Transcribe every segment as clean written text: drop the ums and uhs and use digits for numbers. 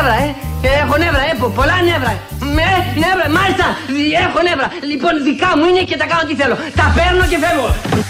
νεύρα, έχω νεύρα, πολλά νεύρα. Νεύρα, μάλιστα, έχω νεύρα. Λοιπόν, δικά μου είναι και τα κάνω τι θέλω. Τα παίρνω και φεύγω.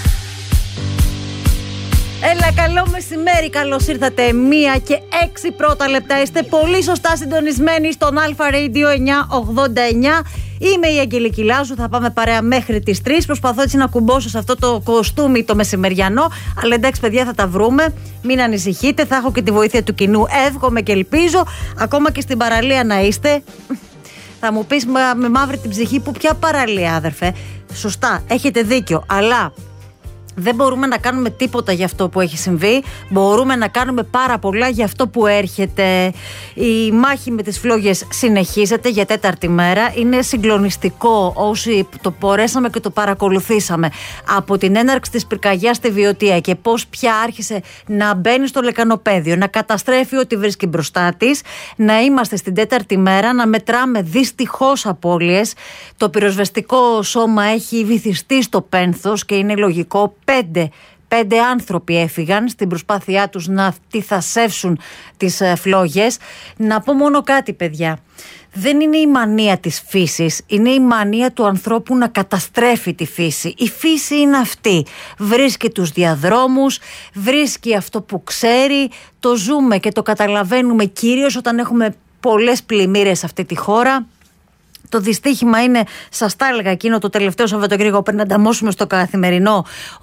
Έλα, καλό μεσημέρι, καλώς ήρθατε. 1:06 πρώτα λεπτά. Είστε πολύ σωστά συντονισμένοι στον Αλφα Radio 989. Είμαι η Αγγελική Λάζου, θα πάμε παρέα μέχρι τις 3. Προσπαθώ έτσι να κουμπώσω σε αυτό το κοστούμι το μεσημεριανό. Αλλά εντάξει, παιδιά, θα τα βρούμε. Μην ανησυχείτε, θα έχω και τη βοήθεια του κοινού. Εύχομαι και ελπίζω, ακόμα και στην παραλία να είστε. Θα μου πεις με μαύρη την ψυχή, που ποια παραλία, άδερφε? Σωστά, έχετε δίκιο, αλλά δεν μπορούμε να κάνουμε τίποτα για αυτό που έχει συμβεί. Μπορούμε να κάνουμε πάρα πολλά για αυτό που έρχεται. Η μάχη με τις φλόγες συνεχίζεται για τέταρτη μέρα. Είναι συγκλονιστικό όσοι το μπορέσαμε και το παρακολουθήσαμε από την έναρξη της πυρκαγιάς στη Βιωτία και πώς πια άρχισε να μπαίνει στο λεκανοπέδιο, να καταστρέφει ό,τι βρίσκει μπροστά της. Να είμαστε στην τέταρτη μέρα, να μετράμε δυστυχώς απώλειες. Το πυροσβεστικό σώμα έχει βυθιστεί στο πένθος και είναι λογικό. Πέντε άνθρωποι έφυγαν στην προσπάθειά τους να τυθασεύσουν τις φλόγες. Να πω μόνο κάτι, παιδιά. Δεν είναι η μανία της φύσης, είναι η μανία του ανθρώπου να καταστρέφει τη φύση. Η φύση είναι αυτή. Βρίσκει τους διαδρόμους, βρίσκει αυτό που ξέρει. Το ζούμε και το καταλαβαίνουμε κυρίως όταν έχουμε πολλές πλημμύρες σε αυτή τη χώρα. Το δυστύχημα είναι, σας τα έλεγα εκείνο το τελευταίο Σαββατοκύριακο πριν ανταμώσουμε στο καθημερινό,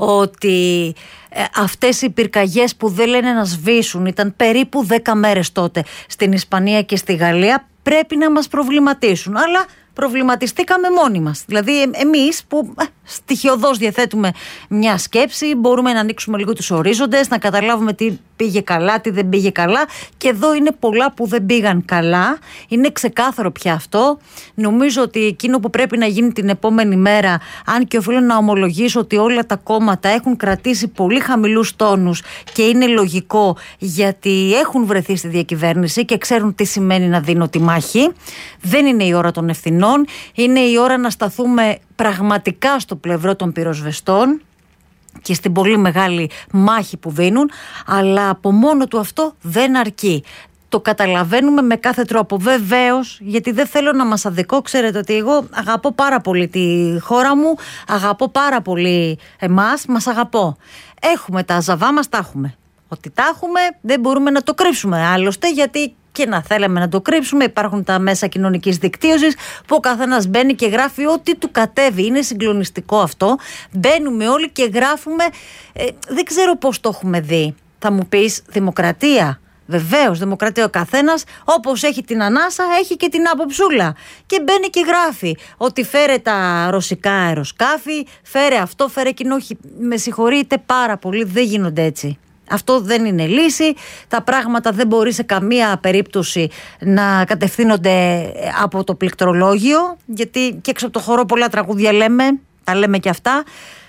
ότι αυτές οι πυρκαγιές που δεν λένε να σβήσουν, ήταν περίπου 10 μέρες τότε στην Ισπανία και στη Γαλλία, πρέπει να μας προβληματίσουν. Αλλά προβληματιστήκαμε μόνοι μας. Δηλαδή εμείς που στοιχειωδώς διαθέτουμε μια σκέψη, μπορούμε να ανοίξουμε λίγο τους ορίζοντες, να καταλάβουμε τι πήγε καλά, τι δεν πήγε καλά. Και εδώ είναι πολλά που δεν πήγαν καλά. Είναι ξεκάθαρο πια αυτό. Νομίζω ότι εκείνο που πρέπει να γίνει την επόμενη μέρα, αν και οφείλω να ομολογήσω ότι όλα τα κόμματα έχουν κρατήσει πολύ χαμηλούς τόνους και είναι λογικό, γιατί έχουν βρεθεί στη διακυβέρνηση και ξέρουν τι σημαίνει να δίνω τη μάχη. Δεν είναι η ώρα των ευθυνών. Είναι η ώρα να σταθούμε πραγματικά στο πλευρό των πυροσβεστών και στην πολύ μεγάλη μάχη που δίνουν, αλλά από μόνο του αυτό δεν αρκεί. Το καταλαβαίνουμε με κάθε τρόπο, βεβαίως, γιατί δεν θέλω να μας αδικώ. Ξέρετε ότι εγώ αγαπώ πάρα πολύ τη χώρα μου, αγαπώ πάρα πολύ εμάς, μας αγαπώ. Έχουμε τα ζαβά μας, τα έχουμε. Ότι τα έχουμε δεν μπορούμε να το κρύψουμε άλλωστε, γιατί και να θέλαμε να το κρύψουμε, υπάρχουν τα μέσα κοινωνικής δικτύωσης που ο καθένας μπαίνει και γράφει ό,τι του κατέβει. Είναι συγκλονιστικό αυτό. Μπαίνουμε όλοι και γράφουμε. Δεν ξέρω πώς το έχουμε δει. Θα μου πεις, δημοκρατία. Βεβαίως, δημοκρατία. Ο καθένας, όπως έχει την ανάσα, έχει και την άποψούλα. Και μπαίνει και γράφει ότι φέρε τα ρωσικά αεροσκάφη, φέρε αυτό, φέρε εκείνο. Όχι, με συγχωρείτε πάρα πολύ, δεν γίνονται έτσι. Αυτό δεν είναι λύση. Τα πράγματα δεν μπορεί σε καμία περίπτωση να κατευθύνονται από το πληκτρολόγιο, γιατί και έξω από το χώρο πολλά τραγούδια λέμε, τα λέμε και αυτά.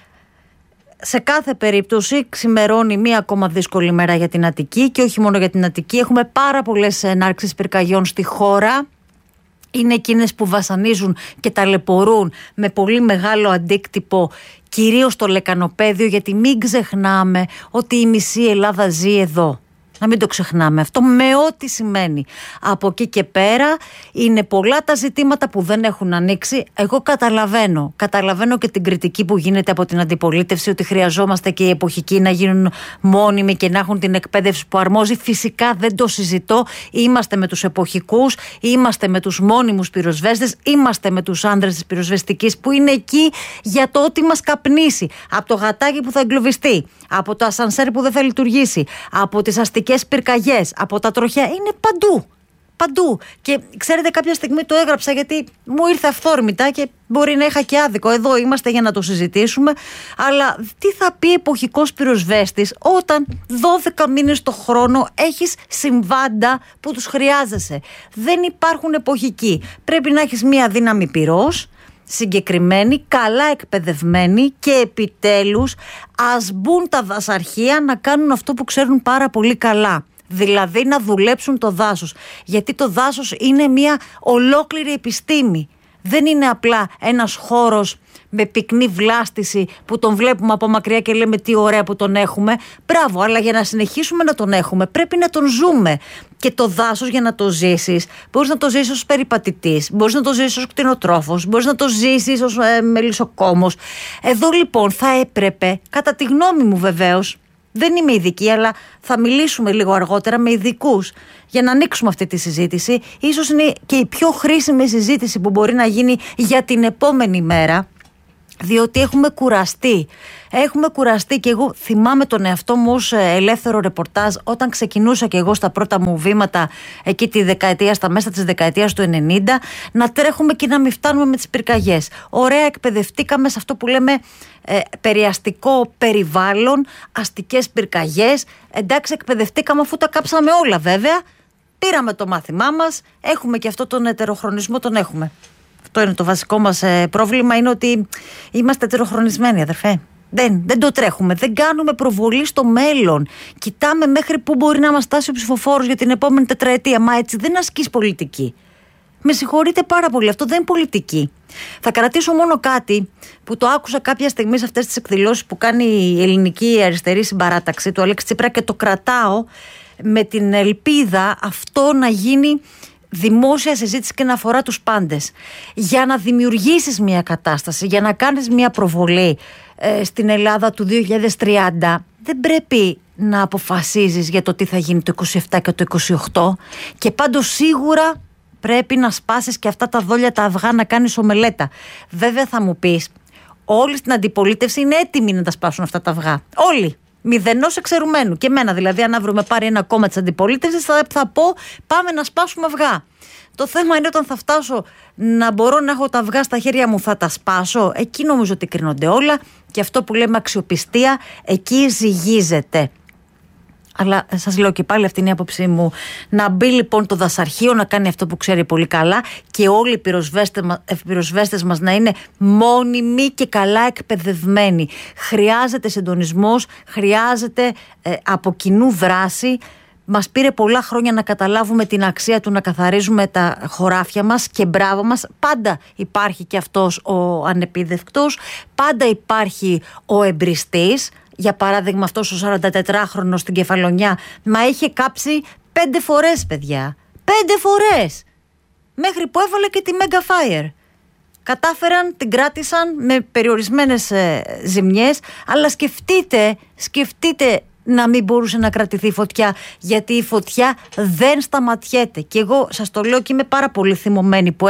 Σε κάθε περίπτωση ξημερώνει μία ακόμα δύσκολη μέρα για την Αττική και όχι μόνο για την Αττική. Έχουμε πάρα πολλές ενάρξεις πυρκαγιών στη χώρα. Είναι εκείνες που βασανίζουν και ταλαιπωρούν με πολύ μεγάλο αντίκτυπο, κυρίως στο λεκανοπέδιο, γιατί μην ξεχνάμε ότι η μισή Ελλάδα ζει εδώ. Να μην το ξεχνάμε αυτό, με ό,τι σημαίνει. Από εκεί και πέρα είναι πολλά τα ζητήματα που δεν έχουν ανοίξει. Εγώ καταλαβαίνω και την κριτική που γίνεται από την αντιπολίτευση, ότι χρειαζόμαστε και οι εποχικοί να γίνουν μόνιμοι και να έχουν την εκπαίδευση που αρμόζει. Φυσικά δεν το συζητώ. Είμαστε με τους εποχικούς, είμαστε με τους μόνιμους πυροσβέστες, είμαστε με τους άνδρες της πυροσβεστικής που είναι εκεί για το ό,τι μας καπνίσει. Από το γατάκι που θα εγκλωβιστεί, από το ασανσέρ που δεν θα λειτουργήσει, από τις αστικές πυρκαγιές, από τα τροχιά, είναι παντού. Και ξέρετε, κάποια στιγμή το έγραψα γιατί μου ήρθε αυθόρμητα και μπορεί να είχα και άδικο. Εδώ είμαστε για να το συζητήσουμε. Αλλά τι θα πει εποχικός πυροσβέστης όταν 12 μήνες το χρόνο έχεις συμβάντα που τους χρειάζεσαι? Δεν υπάρχουν εποχικοί. Πρέπει να έχεις μία δύναμη πυρός, συγκεκριμένη, καλά εκπαιδευμένη, και επιτέλους ας μπουν τα δασαρχεία να κάνουν αυτό που ξέρουν πάρα πολύ καλά. Δηλαδή να δουλέψουν το δάσος. Γιατί το δάσος είναι μια ολόκληρη επιστήμη. Δεν είναι απλά ένας χώρος με πυκνή βλάστηση που τον βλέπουμε από μακριά και λέμε τι ωραία που τον έχουμε. Μπράβο, αλλά για να συνεχίσουμε να τον έχουμε πρέπει να τον ζούμε. Και το δάσος, για να το ζήσεις, μπορείς να το ζήσεις ως περιπατητής, μπορείς να το ζήσεις ως κτηνοτρόφος, μπορείς να το ζήσεις ως μελισσοκόμος. Εδώ λοιπόν θα έπρεπε, κατά τη γνώμη μου βεβαίως, δεν είμαι ειδική, αλλά θα μιλήσουμε λίγο αργότερα με ειδικούς για να ανοίξουμε αυτή τη συζήτηση. Ίσως είναι και η πιο χρήσιμη συζήτηση που μπορεί να γίνει για την επόμενη μέρα, διότι έχουμε κουραστεί. Έχουμε κουραστεί και εγώ θυμάμαι τον εαυτό μου ως ελεύθερο ρεπορτάζ όταν ξεκινούσα και εγώ στα πρώτα μου βήματα εκεί στα μέσα της δεκαετίας του 90, να τρέχουμε και να μην φτάνουμε με τις πυρκαγιές. Ωραία, εκπαιδευτήκαμε σε αυτό που λέμε περιαστικό περιβάλλον, αστικές πυρκαγιές. Εντάξει, εκπαιδευτήκαμε αφού τα κάψαμε όλα βέβαια. Πήραμε το μάθημά μας, έχουμε και αυτό τον ετεροχρονισμό, τον έχουμε. Αυτό είναι το βασικό μας πρόβλημα, είναι ότι είμαστε ετεροχρονισμένοι, αδερφέ. Δεν το τρέχουμε, δεν κάνουμε προβολή στο μέλλον. Κοιτάμε μέχρι πού μπορεί να μας φτάσει ο ψηφοφόρος για την επόμενη τετραετία. Μα έτσι δεν ασκείς πολιτική. Με συγχωρείτε πάρα πολύ, αυτό δεν είναι πολιτική. Θα κρατήσω μόνο κάτι που το άκουσα κάποια στιγμή σε αυτές τις εκδηλώσεις που κάνει η ελληνική αριστερή συμπαράταξη του Αλέξη Τσίπρα και το κρατάω με την ελπίδα αυτό να γίνει δημόσια συζήτηση και να αφορά τους πάντες. Για να δημιουργήσεις μια κατάσταση, για να κάνεις μια προβολή στην Ελλάδα του 2030, δεν πρέπει να αποφασίζεις για το τι θα γίνει το 27 και το 28, και πάντως σίγουρα πρέπει να σπάσεις και αυτά τα δόλια τα αυγά, να κάνεις ομελέτα. Βέβαια θα μου πεις, όλοι στην αντιπολίτευση είναι έτοιμοι να τα σπάσουν αυτά τα αυγά. Όλοι. Μηδενός εξαιρουμένου. Και εμένα δηλαδή, αν αύριο με πάρει ένα κόμμα της αντιπολίτευσης, θα πω πάμε να σπάσουμε αυγά. Το θέμα είναι όταν θα φτάσω να μπορώ να έχω τα αυγά στα χέρια μου, θα τα σπάσω. Εκεί νομίζω ότι κρίνονται όλα, και αυτό που λέμε αξιοπιστία, εκεί ζυγίζεται. Αλλά σας λέω και πάλι, αυτή είναι η άποψή μου. Να μπει λοιπόν το δασαρχείο να κάνει αυτό που ξέρει πολύ καλά, και όλοι οι πυροσβέστες μας να είναι μόνιμοι και καλά εκπαιδευμένοι. Χρειάζεται συντονισμός, χρειάζεται από κοινού δράση. Μας πήρε πολλά χρόνια να καταλάβουμε την αξία του να καθαρίζουμε τα χωράφια μας, και μπράβο μας. Πάντα υπάρχει και αυτός ο ανεπίδευκτος, πάντα υπάρχει ο εμπριστής. Για παράδειγμα, αυτός ο 44χρονος στην Κεφαλονιά, μα είχε κάψει 5 φορές, παιδιά. 5 φορές! Μέχρι που έβαλε και τη Mega Fire. Κατάφεραν, την κράτησαν με περιορισμένες ζημιές, αλλά σκεφτείτε να μην μπορούσε να κρατηθεί η φωτιά, γιατί η φωτιά δεν σταματιέται. Και εγώ σας το λέω και είμαι πάρα πολύ θυμωμένη που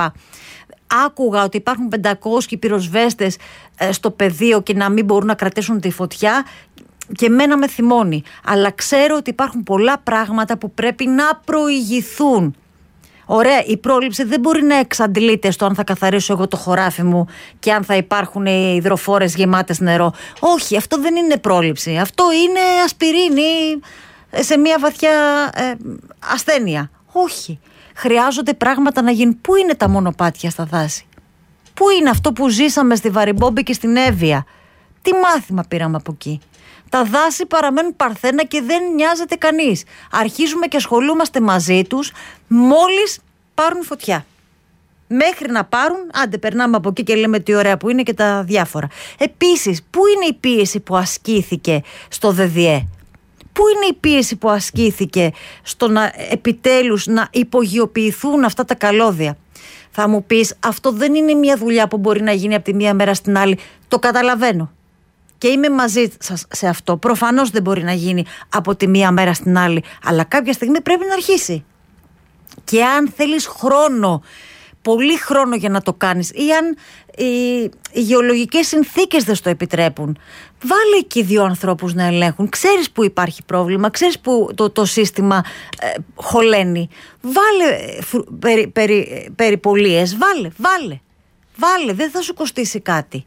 άκουγα ότι υπάρχουν 500 πυροσβέστες στο πεδίο και να μην μπορούν να κρατήσουν τη φωτιά, και εμένα με θυμώνει. Αλλά ξέρω ότι υπάρχουν πολλά πράγματα που πρέπει να προηγηθούν. Ωραία, η πρόληψη δεν μπορεί να εξαντλείται στο αν θα καθαρίσω εγώ το χωράφι μου και αν θα υπάρχουν οι υδροφόρες γεμάτες νερό. Όχι, αυτό δεν είναι πρόληψη. Αυτό είναι ασπιρίνη σε μια βαθιά ασθένεια. Όχι. Χρειάζονται πράγματα να γίνουν. Πού είναι τα μονοπάτια στα δάση? Πού είναι αυτό που ζήσαμε στη Βαριμπόμπη και στην Εύβοια? Τι μάθημα πήραμε από εκεί? Τα δάση παραμένουν παρθένα και δεν νοιάζεται κανείς. Αρχίζουμε και ασχολούμαστε μαζί τους μόλις πάρουν φωτιά. Μέχρι να πάρουν, άντε περνάμε από εκεί και λέμε τι ωραία που είναι και τα διάφορα. Επίσης, πού είναι η πίεση που ασκήθηκε στο ΔΔΕ? Πού είναι η πίεση που ασκήθηκε στο να επιτέλους να υπογειοποιηθούν αυτά τα καλώδια? Θα μου πεις, αυτό δεν είναι μια δουλειά που μπορεί να γίνει από τη μία μέρα στην άλλη. Το καταλαβαίνω. Και είμαι μαζί σας σε αυτό. Προφανώς δεν μπορεί να γίνει από τη μία μέρα στην άλλη. Αλλά κάποια στιγμή πρέπει να αρχίσει. Και αν θέλεις χρόνο, πολύ χρόνο για να το κάνεις, ή αν οι γεωλογικές συνθήκες δεν στο επιτρέπουν, βάλε εκεί 2 ανθρώπους να ελέγχουν. Ξέρεις που υπάρχει πρόβλημα, ξέρεις που το σύστημα χωλαίνει. Βάλε περιπολίες, βάλε, δεν θα σου κοστίσει κάτι.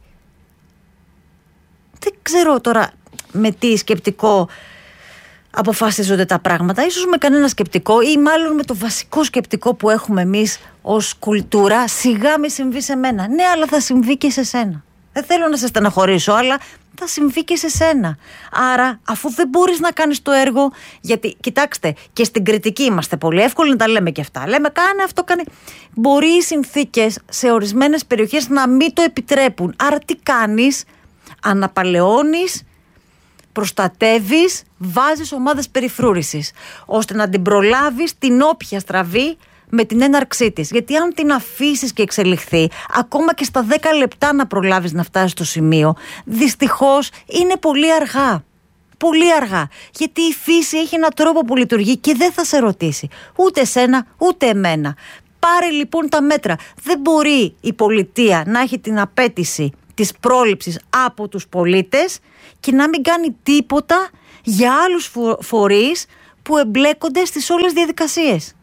Δεν ξέρω τώρα με τι σκεπτικό αποφασίζονται τα πράγματα. Ίσως με κανένα σκεπτικό, ή μάλλον με το βασικό σκεπτικό που έχουμε εμείς ως κουλτούρα, σιγά μη συμβεί σε μένα. Ναι, αλλά θα συμβεί και σε σένα. Δεν θέλω να σε στεναχωρήσω, αλλά θα συμβεί και σε σένα. Άρα, αφού δεν μπορείς να κάνεις το έργο, γιατί κοιτάξτε, και στην κριτική είμαστε πολύ εύκολοι να τα λέμε και αυτά. Λέμε κάνε αυτό, κάνε. Μπορεί οι συνθήκες σε ορισμένες περιοχές να μην το επιτρέπουν. Άρα τι κάνεις? Αναπαλαιώνεις προστατεύεις, βάζεις ομάδες περιφρούρησης, ώστε να την προλάβεις την όποια στραβή με την έναρξή της. Γιατί αν την αφήσεις και εξελιχθεί, ακόμα και στα 10 λεπτά να προλάβεις να φτάσεις στο σημείο, δυστυχώς είναι πολύ αργά. Πολύ αργά. Γιατί η φύση έχει έναν τρόπο που λειτουργεί και δεν θα σε ρωτήσει. Ούτε εσένα, ούτε εμένα. Πάρε λοιπόν τα μέτρα. Δεν μπορεί η πολιτεία να έχει την απέτηση της πρόληψης από τους πολίτες και να μην κάνει τίποτα για άλλους φορείς που εμπλέκονται στις όλες διαδικασίες.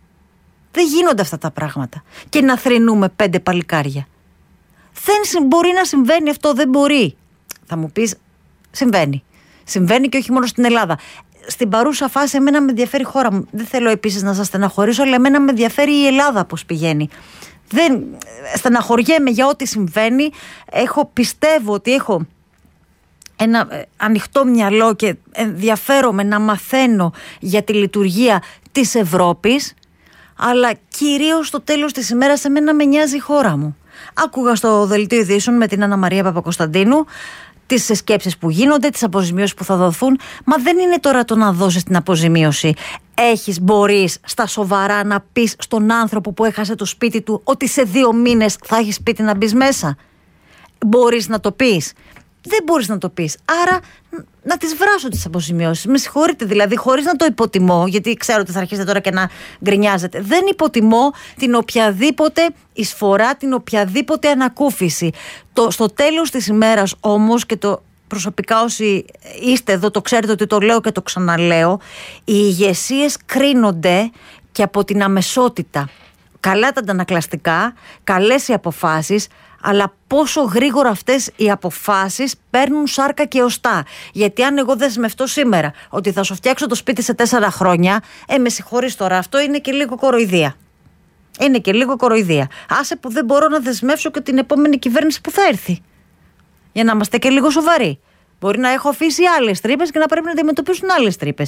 Δεν γίνονται αυτά τα πράγματα. Και να θρηνούμε 5 παλικάρια. Δεν μπορεί να συμβαίνει αυτό, δεν μπορεί. Θα μου πεις, συμβαίνει. Συμβαίνει και όχι μόνο στην Ελλάδα. Στην παρούσα φάση εμένα με ενδιαφέρει η χώρα μου. Δεν θέλω επίσης να σας στεναχωρήσω, αλλά εμένα με ενδιαφέρει η Ελλάδα πώς πηγαίνει. Δεν στεναχωριέμαι για ό,τι συμβαίνει. Πιστεύω ότι έχω ένα ανοιχτό μυαλό και ενδιαφέρομαι να μαθαίνω για τη λειτουργία της Ευρώπης, αλλά κυρίως στο τέλος της ημέρας εμένα με νοιάζει η χώρα μου. Άκουγα στο δελτίο ειδήσεων με την Άννα Μαρία Παπακοσταντίνου τις σκέψεις που γίνονται, τις αποζημιώσεις που θα δοθούν. Μα δεν είναι τώρα το να δώσεις την αποζημίωση. Μπορείς στα σοβαρά να πεις στον άνθρωπο που έχασε το σπίτι του ότι σε 2 μήνες θα έχει σπίτι να μπεις μέσα? Μπορείς να το πεις? Δεν μπορείς να το πεις. Άρα να τις βράσω τις αποζημιώσεις. Με συγχωρείτε δηλαδή, χωρίς να το υποτιμώ, γιατί ξέρω ότι θα αρχίσετε τώρα και να γκρινιάζετε. Δεν υποτιμώ την οποιαδήποτε εισφορά, την οποιαδήποτε ανακούφιση. Στο τέλος της ημέρας όμως, και το προσωπικά όσοι είστε εδώ το ξέρετε ότι το λέω και το ξαναλέω, οι ηγεσίες κρίνονται και από την αμεσότητα. Καλά τα αντανακλαστικά, καλές οι αποφάσεις, αλλά πόσο γρήγορα αυτές οι αποφάσεις παίρνουν σάρκα και οστά. Γιατί αν εγώ δεσμευτώ σήμερα ότι θα σου φτιάξω το σπίτι σε 4 χρόνια, με συγχωρείς τώρα, αυτό είναι και λίγο κοροϊδία. Είναι και λίγο κοροϊδία. Άσε που δεν μπορώ να δεσμεύσω και την επόμενη κυβέρνηση που θα έρθει. Για να είμαστε και λίγο σοβαροί. Μπορεί να έχω αφήσει άλλες τρύπες και να πρέπει να αντιμετωπίσουν άλλες τρύπες.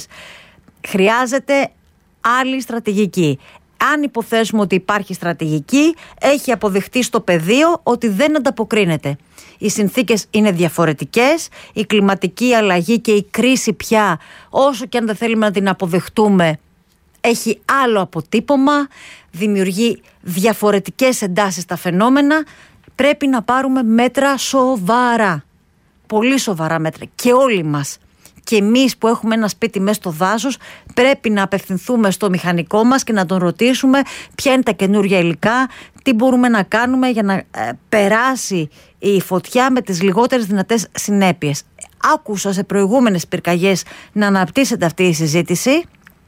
Χρειάζεται άλλη στρατηγική. Αν υποθέσουμε ότι υπάρχει στρατηγική, έχει αποδειχτεί στο πεδίο ότι δεν ανταποκρίνεται. Οι συνθήκες είναι διαφορετικές, η κλιματική αλλαγή και η κρίση πια, όσο και αν δεν θέλουμε να την αποδεχτούμε, έχει άλλο αποτύπωμα, δημιουργεί διαφορετικές εντάσεις στα φαινόμενα. Πρέπει να πάρουμε μέτρα σοβαρά, πολύ σοβαρά μέτρα και όλοι μας. Και εμείς που έχουμε ένα σπίτι μέσα στο δάσος πρέπει να απευθυνθούμε στο μηχανικό μας και να τον ρωτήσουμε ποια είναι τα καινούργια υλικά, τι μπορούμε να κάνουμε για να περάσει η φωτιά με τις λιγότερες δυνατές συνέπειες. Άκουσα σε προηγούμενες πυρκαγιές να αναπτύσσεται αυτή η συζήτηση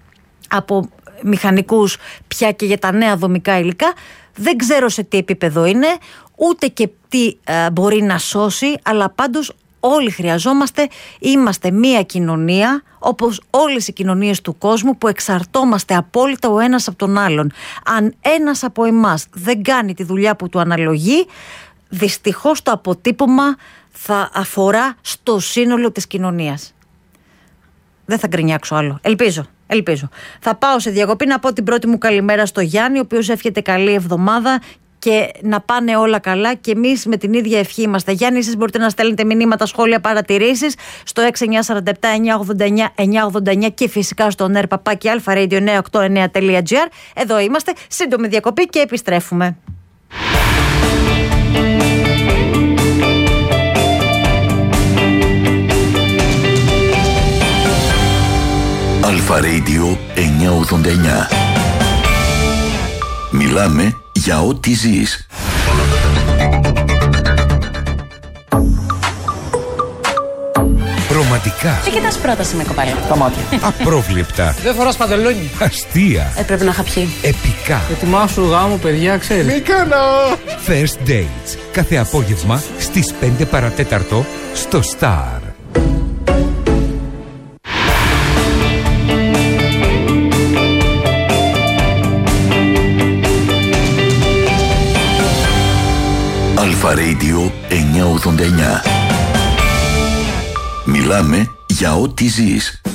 από μηχανικούς πια και για τα νέα δομικά υλικά. Δεν ξέρω σε τι επίπεδο είναι, ούτε και τι μπορεί να σώσει, αλλά πάντως όλοι χρειαζόμαστε, είμαστε μία κοινωνία, όπως όλες οι κοινωνίες του κόσμου, που εξαρτώμαστε απόλυτα ο ένας από τον άλλον. Αν ένας από εμάς δεν κάνει τη δουλειά που του αναλογεί, δυστυχώς το αποτύπωμα θα αφορά στο σύνολο της κοινωνίας. Δεν θα γκρινιάξω άλλο. Ελπίζω. Θα πάω σε διακοπή να πω την πρώτη μου καλημέρα στο Γιάννη, ο οποίος εύχεται καλή εβδομάδα και να πάνε όλα καλά, και εμείς με την ίδια ευχή είμαστε. Γιάννη, εσείς μπορείτε να στέλνετε μηνύματα, σχόλια, παρατηρήσεις στο 6947-989-989 και φυσικά στο nerpapaki-alpha-radio989.gr. Εδώ είμαστε, σύντομη διακοπή και επιστρέφουμε. Alpha Radio 989. Μιλάμε για ό,τι ζεις. Ρομαντικά. Τι κοιτάς πρόταση με κοπέλα? Τα μάτια. Απρόβλεπτα. Δεν φοράς παντελόνι. Αστεία. Πρέπει να είχα πιει. Επικά. Ετοιμάσου γάμο, παιδιά, ξέρεις. Μη κάνω. First Dates. Κάθε απόγευμα στις 5 παρατέταρτο στο Star. Alpha Radio 989. Μιλάμε για ό,τι ζεις.